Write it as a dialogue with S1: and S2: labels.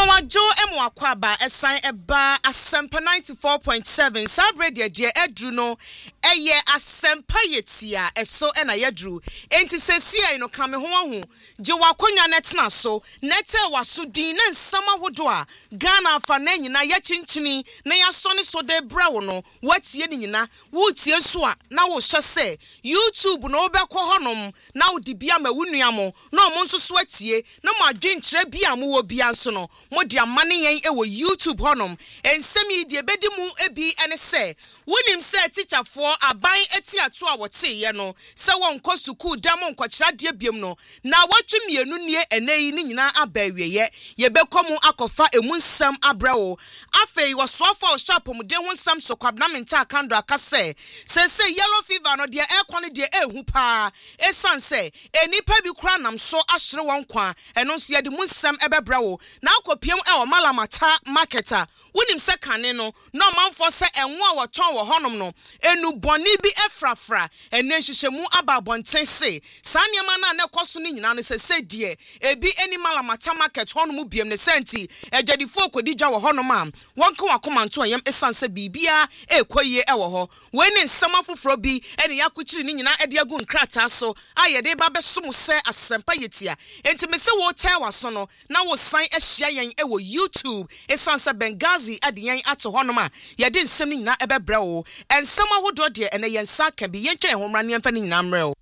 S1: Emawajo emwakwaba esan eba asempa 94.7 Sabrede je edru no eye asempa yetia eso ena yedru enti sesia no kame ho ahu je wakonwa netna so nete waso din na nsama hodo a Ghana afa na nyina ya chinchini na ya so ne so de brawo no watie ni nyina wutie so a na wo hye YouTube no obekọ honom na wodibia ma wunuamo na omo nso so atie na mo adwenkyere bia mo wo bia nso no modi amane yen ewo YouTube honom ensemi die bedi mu ebi ene se wonim se teacher for aban eti ato a wote ye no se won kɔ suku damo nkɔkyera de biem no na watwemienu nie eneyi ni nyina abawieye ye bekomu akofa emu nsam abrawo afei wosoafa o sharpom de ho nsam so kwabna menta akando akase se yellow fever no de ekɔ ne de ehu pa esan se enipa bi kura nam so ahyere won kwa eno nso ye de mu nsam ebebrawo na akopiem ewo malamata marketer wonim se kane no no manfo se enwo a woton wo honom no enu boni bi efrafra ene hyehyemu ababonten se saniema na ne koso ni nyina no se die ebi eni malamata market honom biem ne senti ejadifo kodija wo honom am wonko wakomanto yam esan se bibia ekoyie ewo ho we ne nsama foforo bi ene yakokyiri ni nyina ede agu nkrata so ayede ba besom se asempa yetia enti me se wo tewa so no na wo san ehia yen ewo YouTube esan se Bengazi ade yen ato honom a yede nsem ni nyina ebebra wo ensama hodo de ene yen sa ka bi yen kyerɛ homra ne mfa ni nyina mrɛ